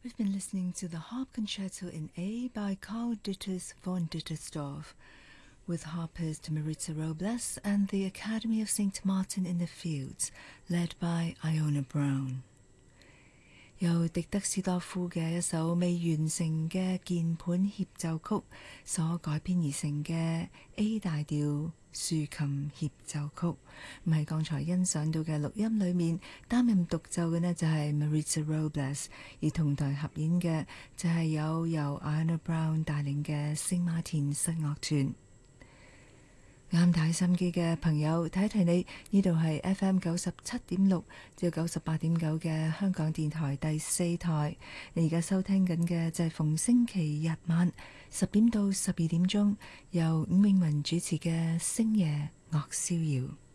We've been listening to the Harp Concerto in A by Karl Ditters von Dittersdorf, with harpist Maritza Robles and the Academy of St. Martin in the Fields, led by Iona Brown. 由狄德斯多夫嘅一首未完成嘅鍵盤協奏曲所改編而成嘅 A 大調豎琴協奏曲，咁喺剛才欣賞到嘅錄音裏面，擔任獨奏嘅呢就係 Maritza Robles， 而同台合演嘅就係由 Iona Brown 帶領嘅聖馬田室樂團。啱睇心機嘅朋友，睇一睇你呢度係 FM 97.6至98.9嘅香港電台第4台。你而家收聽緊嘅就係逢星期日晚10點到12點鐘，由伍詠雯主持嘅星夜樂逍遙。